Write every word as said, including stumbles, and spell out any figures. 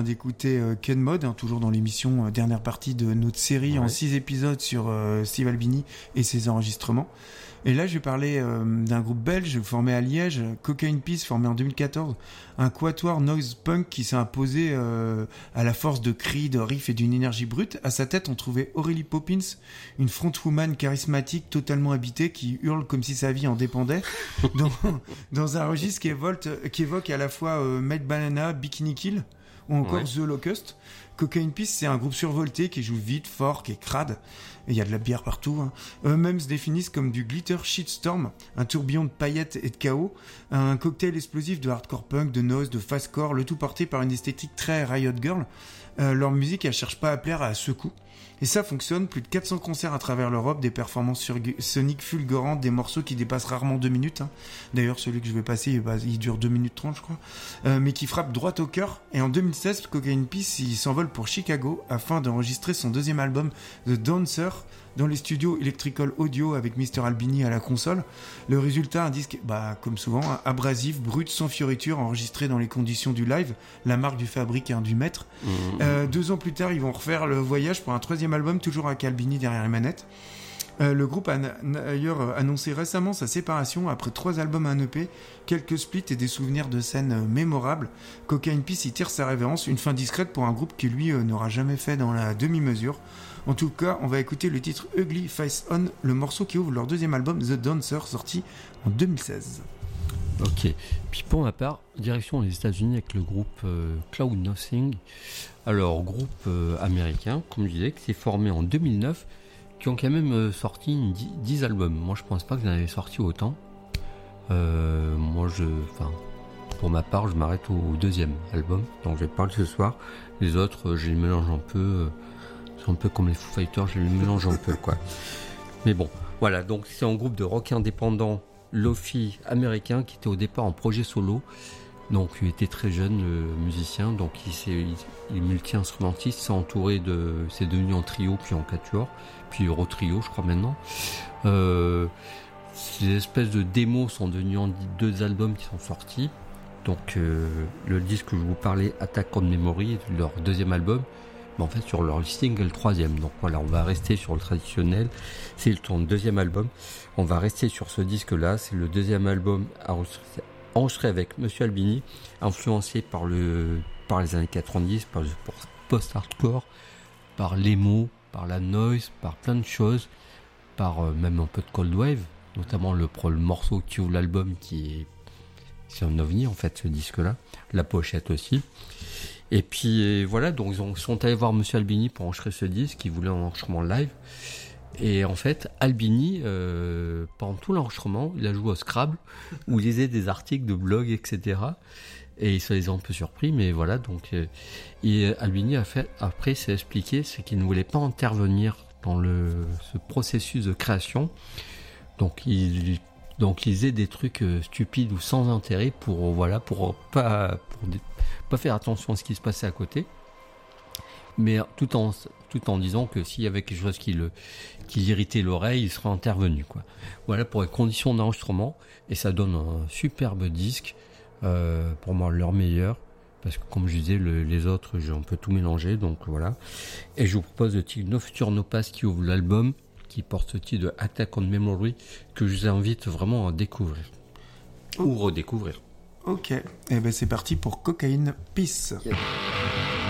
d'écouter euh, Ken Mod, hein, toujours dans l'émission euh, dernière partie de notre série ouais. en six épisodes sur euh, Steve Albini et ses enregistrements. Et là, je vais parler euh, d'un groupe belge formé à Liège, Cocaine Peace, formé en deux mille quatorze, un quatuor noise punk qui s'est imposé euh, à la force de cris, de riffs et d'une énergie brute. À sa tête, on trouvait Aurélie Poppins, une frontwoman charismatique totalement habitée qui hurle comme si sa vie en dépendait, dans, dans un registre qui évoque, qui évoque à la fois euh, Mad Banana, Bikini Kill ou encore ouais. The Locust. Cocaine Peace, c'est un groupe survolté qui joue vite, fort, qui est crade. Et il y a de la bière partout. Hein. Eux-mêmes se définissent comme du glitter shitstorm, un tourbillon de paillettes et de chaos, un cocktail explosif de hardcore punk, de noise, de fastcore, le tout porté par une esthétique très Riot Girl. Euh, leur musique, elle cherche pas à plaire à ce coup. Et ça fonctionne, plus de quatre cents concerts à travers l'Europe, des performances sur- soniques fulgurantes, des morceaux qui dépassent rarement deux minutes. Hein. D'ailleurs, celui que je vais passer, bah, il dure deux minutes trente, je crois. Euh, mais qui frappe droit au cœur. Et en deux mille seize, Cocaine Peace, il s'envole pour Chicago afin d'enregistrer son deuxième album, The Dancer, dans les studios Electrical Audio avec mister Albini à la console. Le résultat, un disque, bah, comme souvent, hein, abrasif, brut, sans fioriture, enregistré dans les conditions du live, la marque du fabrique et hein, du maître. Mmh. Euh, deux ans plus tard, ils vont refaire le voyage pour un troisième album, toujours avec Albini derrière les manettes. Euh, le groupe a d'ailleurs annoncé récemment sa séparation après trois albums à un E P, quelques splits et des souvenirs de scènes mémorables. Cocaine Peace y tire sa révérence, une fin discrète pour un groupe qui lui euh, n'aura jamais fait dans la demi-mesure. En tout cas, on va écouter le titre Ugly Face On, le morceau qui ouvre leur deuxième album The Dancer, sorti en deux mille seize. Ok, puis pour ma part, direction les États-Unis avec le groupe euh, Cloud Nothing. Alors, groupe euh, américain, comme je disais, qui s'est formé en deux mille neuf, qui ont quand même euh, sorti dix albums. Moi, je pense pas qu'ils en avaient sorti autant. Euh, moi, je, enfin, pour ma part, je m'arrête au, au deuxième album, dont je vais parler ce soir. Les autres, euh, je les mélange un peu. Euh, c'est un peu comme les Foo Fighters, je les mélange un peu, quoi. Mais bon, voilà. Donc, c'est un groupe de rock indépendant, lofi américain, qui était au départ en projet solo. Donc, il était très jeune euh, musicien, donc il, s'est, il, il est multi-instrumentiste, s'est entouré de, c'est devenu en trio puis en quatuor, puis Euro Trio, je crois maintenant. Euh, ces espèces de démos sont devenues en deux albums qui sont sortis. Donc, euh, le disque que je vous parlais, Attack on Memory, leur deuxième album, mais en fait sur leur listing est le troisième. Donc voilà, on va rester sur le traditionnel. C'est le deuxième album. On va rester sur ce disque-là. C'est le deuxième album enregistré avec Monsieur Albini, influencé par le par les années quatre-vingt-dix, par le post-hardcore, par l'emo, par la noise, par plein de choses, par euh, même un peu de cold wave, notamment le, le morceau qui ouvre l'album qui est c'est un ovni en fait, ce disque-là. La pochette aussi. Et puis voilà, donc ils ont, sont allés voir Monsieur Albini pour enregistrer ce disque, ils voulaient un enregistrement live. Et en fait, Albini, euh, pendant tout l'enregistrement, il a joué au Scrabble, où il lisait des articles de blog, et cetera. Et ça les a un peu surpris, mais voilà, donc euh, et Albini a fait, après s'est expliqué, c'est qu'il ne voulait pas intervenir dans le ce processus de création. Donc il donc il faisait des trucs euh, stupides ou sans intérêt pour euh, voilà pour pas pour des, pas faire attention à ce qui se passait à côté, mais tout en tout en disant que s'il y avait quelque chose qui le qui irritait l'oreille, il serait intervenu, quoi. Voilà pour les conditions d'enregistrement, et ça donne un superbe disque, euh, pour moi leur meilleur, parce que comme je disais le, les autres j'ai un peu tout mélangé, donc voilà. Et je vous propose le titre No Future No Past qui ouvre l'album, qui porte ce titre de Attack on Memory, que je vous invite vraiment à découvrir ou redécouvrir. Ok, et ben c'est parti pour Cocaine Peace. Yeah.